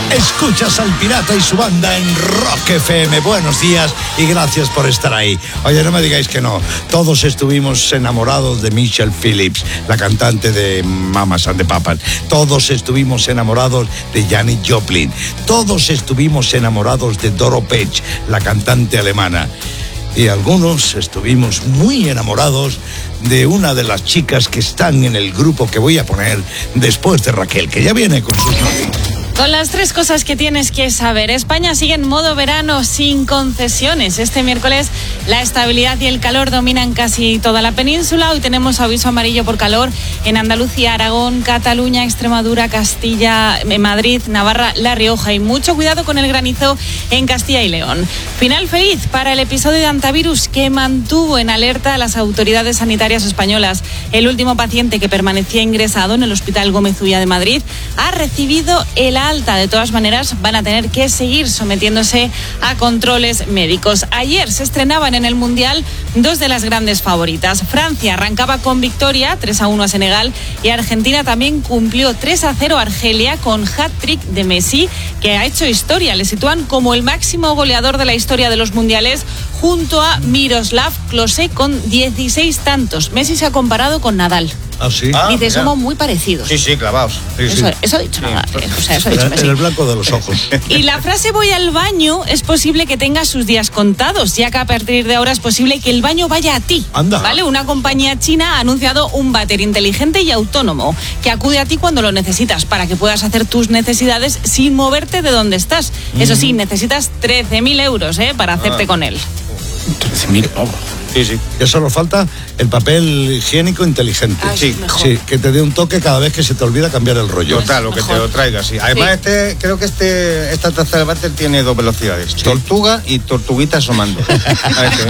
Escuchas al Pirata y su banda en Rock FM. Buenos días y gracias por estar ahí. Oye, no me digáis que no. Todos estuvimos enamorados de Michelle Phillips, la cantante de Mamas and the Papas. Todos estuvimos enamorados de Janis Joplin. Todos estuvimos enamorados de Doro Pesch, la cantante alemana. Y algunos estuvimos muy enamorados de una de las chicas que están en el grupo que voy a poner después de Raquel, que ya viene con sus noticias. Con las 3 cosas que tienes que saber. España sigue en modo verano sin concesiones. Este miércoles la estabilidad y el calor dominan casi toda la península. Hoy tenemos aviso amarillo por calor en Andalucía, Aragón, Cataluña, Extremadura, Castilla, Madrid, Navarra, La Rioja. Y mucho cuidado con el granizo en Castilla y León. Final feliz para el episodio de hantavirus que mantuvo en alerta a las autoridades sanitarias españolas. El último paciente que permanecía ingresado en el Hospital Gómez Ulla de Madrid ha recibido el alta. De todas maneras, van a tener que seguir sometiéndose a controles médicos. Ayer se estrenaban en el Mundial 2 de las grandes favoritas. Francia arrancaba con victoria, 3-1 a Senegal, y Argentina también cumplió 3-0 a Argelia con hat-trick de Messi, que ha hecho historia. Le sitúan como el máximo goleador de la historia de los mundiales, junto a Miroslav Klose con 16 tantos. Messi se ha comparado con Nadal. ¿Ah, sí? Dice, somos muy parecidos. Sí, clavaos. Sí. Eso ha dicho Nadal. O sea, eso ha dicho Messi. En el blanco de los ojos. Y la frase voy al baño es posible que tenga sus días contados, ya que a partir de ahora es posible que el baño vaya a ti. Anda. ¿Vale? Una compañía china ha anunciado un váter inteligente y autónomo que acude a ti cuando lo necesitas para que puedas hacer tus necesidades sin moverte de donde estás. Eso sí, necesitas 13.000 euros para hacerte con él. 13.000 euros. Sí. Ya solo falta el papel higiénico inteligente. Sí, mejor. Sí, que te dé un toque cada vez que se te olvida cambiar el rollo. Total, lo que te lo traiga, sí. Además, Sí. creo que esta taza del váter tiene 2 velocidades. Sí. Tortuga y tortuguita asomando. A ver,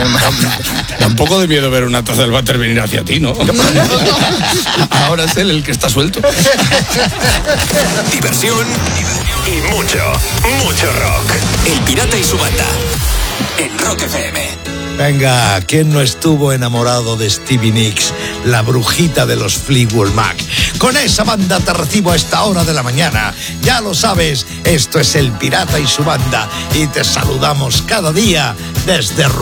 Da un poco de miedo ver una taza del váter venir hacia ti, ¿no? Ahora es él el que está suelto. Diversión y mucho rock. El Pirata y su banda en Rock FM. Venga, ¿quién no estuvo enamorado de Stevie Nicks, la brujita de los Fleetwood Mac? Con esa banda te recibo a esta hora de la mañana. Ya lo sabes, esto es el Pirata y su banda y te saludamos cada día desde